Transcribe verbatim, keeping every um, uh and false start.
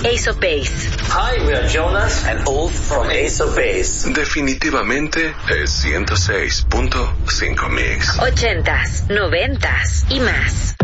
Ace of Base. Hi, we are Jonas and Ulf from Ace of Base. Definitivamente es ciento seis punto cinco Mix. Ochentas, noventas y más.